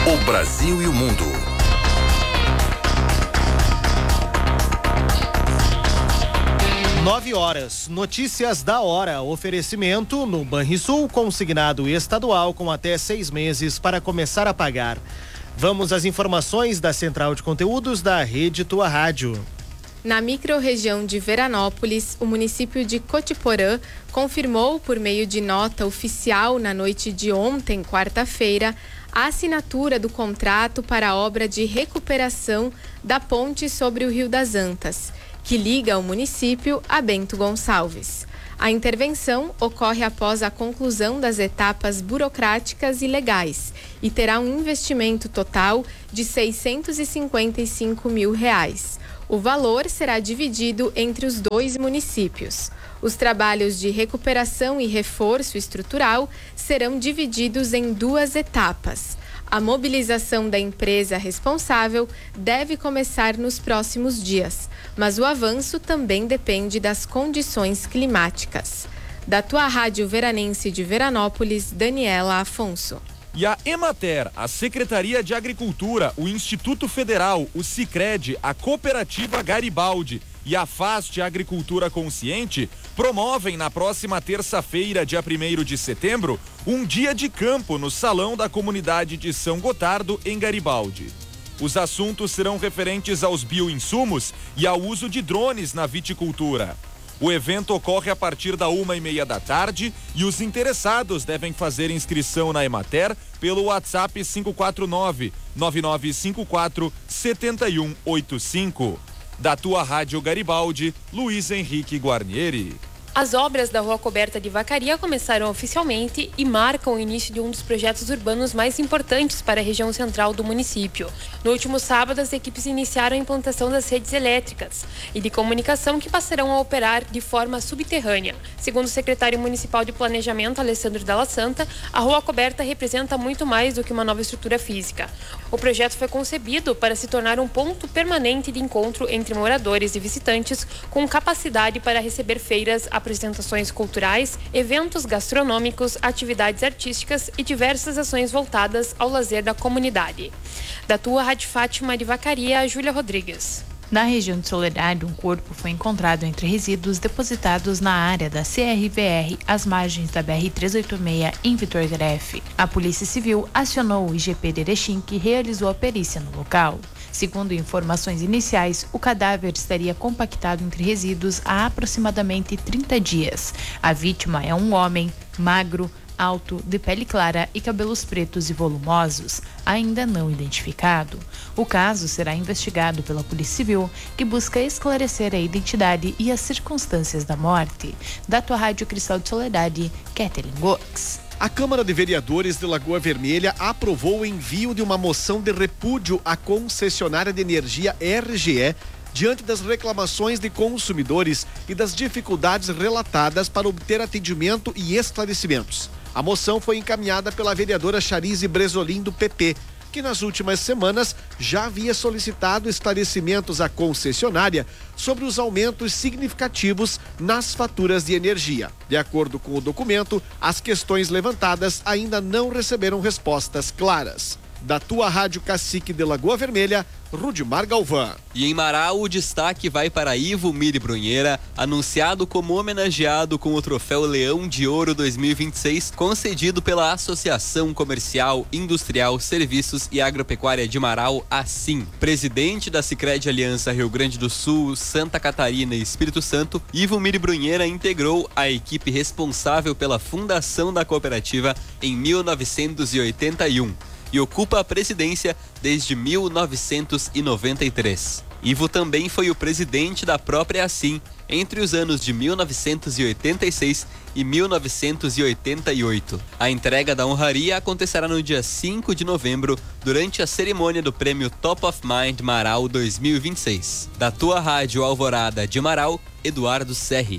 O Brasil e o mundo. Nove horas, notícias da hora, oferecimento no Banrisul, consignado estadual com até 6 meses para começar a pagar. Vamos às informações da Central de Conteúdos da Rede Tua Rádio. Na microrregião de Veranópolis, o município de Cotiporã confirmou por meio de nota oficial na noite de ontem, quarta-feira, a assinatura do contrato para a obra de recuperação da ponte sobre o Rio das Antas, que liga o município a Bento Gonçalves. A intervenção ocorre após a conclusão das etapas burocráticas e legais e terá um investimento total de R$ 655 mil. O valor será dividido entre os dois municípios. Os trabalhos de recuperação e reforço estrutural serão divididos em 2 etapas. A mobilização da empresa responsável deve começar nos próximos dias, mas o avanço também depende das condições climáticas. Da Tua Rádio Veranense de Veranópolis, Daniela Afonso. E a Emater, a Secretaria de Agricultura, o Instituto Federal, o Sicredi, a Cooperativa Garibaldi e a FAST Agricultura Consciente promovem na próxima terça-feira, dia 1º de setembro, um dia de campo no Salão da Comunidade de São Gotardo, em Garibaldi. Os assuntos serão referentes aos bioinsumos e ao uso de drones na viticultura. O evento ocorre a partir da 1h30 da tarde e os interessados devem fazer inscrição na Emater pelo WhatsApp 549-9954-7185. Da Tua Rádio Garibaldi, Luiz Henrique Guarnieri. As obras da Rua Coberta de Vacaria começaram oficialmente e marcam o início de um dos projetos urbanos mais importantes para a região central do município. No último sábado, as equipes iniciaram a implantação das redes elétricas e de comunicação que passarão a operar de forma subterrânea. Segundo o secretário municipal de Planejamento, Alessandro Dalla Santa, a Rua Coberta representa muito mais do que uma nova estrutura física. O projeto foi concebido para se tornar um ponto permanente de encontro entre moradores e visitantes, com capacidade para receber feiras, apresentações culturais, eventos gastronômicos, atividades artísticas e diversas ações voltadas ao lazer da comunidade. Da Tua Rádio Fátima de Vacaria, Júlia Rodrigues. Na região de Soledade, um corpo foi encontrado entre resíduos depositados na área da CRVR, às margens da BR-386, em Vitor Grefe. A Polícia Civil acionou o IGP de Erechim, que realizou a perícia no local. Segundo informações iniciais, o cadáver estaria compactado entre resíduos há aproximadamente 30 dias. A vítima é um homem magro, alto, de pele clara e cabelos pretos e volumosos, ainda não identificado. O caso será investigado pela Polícia Civil, que busca esclarecer a identidade e as circunstâncias da morte. Da Tua Rádio Cristal de Soledade, Catherine Gox. A Câmara de Vereadores de Lagoa Vermelha aprovou o envio de uma moção de repúdio à concessionária de energia RGE diante das reclamações de consumidores e das dificuldades relatadas para obter atendimento e esclarecimentos. A moção foi encaminhada pela vereadora Charize Bresolim, do PP, que nas últimas semanas já havia solicitado esclarecimentos à concessionária sobre os aumentos significativos nas faturas de energia. De acordo com o documento, as questões levantadas ainda não receberam respostas claras. Da Tua Rádio Cacique de Lagoa Vermelha, Rudimar Galvão. E em Marau, o destaque vai para Ivo Miri Brunheira, anunciado como homenageado com o troféu Leão de Ouro 2026, concedido pela Associação Comercial, Industrial, Serviços e Agropecuária de Marau, assim. Presidente da Sicredi Aliança Rio Grande do Sul, Santa Catarina e Espírito Santo, Ivo Miri Brunheira integrou a equipe responsável pela fundação da cooperativa em 1981. E ocupa a presidência desde 1993. Ivo também foi o presidente da própria Assim entre os anos de 1986 e 1988. A entrega da honraria acontecerá no dia 5 de novembro, durante a cerimônia do prêmio Top of Mind Marau 2026. Da Tua Rádio Alvorada de Marau, Eduardo Serri.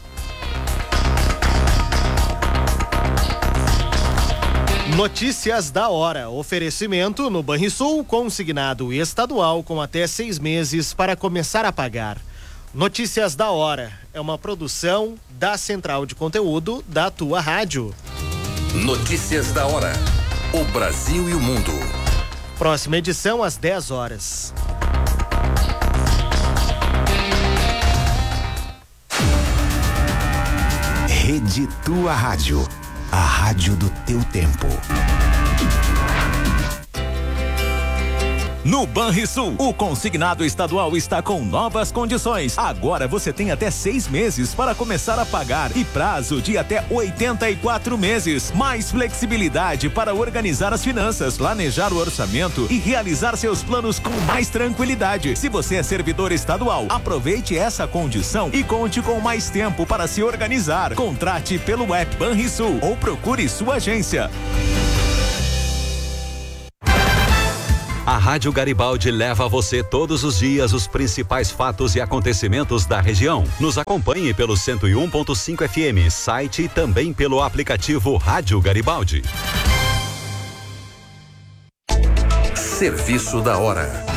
Notícias da hora. Oferecimento no Banrisul, consignado estadual com até 6 meses para começar a pagar. Notícias da hora é uma produção da Central de Conteúdo da Tua Rádio. Notícias da hora. O Brasil e o mundo. Próxima edição às 10 horas. Rede Tua Rádio, a rádio do teu tempo. No Banrisul, o consignado estadual está com novas condições. Agora você tem até 6 meses para começar a pagar e prazo de até 84 meses. Mais flexibilidade para organizar as finanças, planejar o orçamento e realizar seus planos com mais tranquilidade. Se você é servidor estadual, aproveite essa condição e conte com mais tempo para se organizar. Contrate pelo app Banrisul ou procure sua agência. A Rádio Garibaldi leva a você todos os dias os principais fatos e acontecimentos da região. Nos acompanhe pelo 101.5 FM, site e também pelo aplicativo Rádio Garibaldi. Serviço da hora.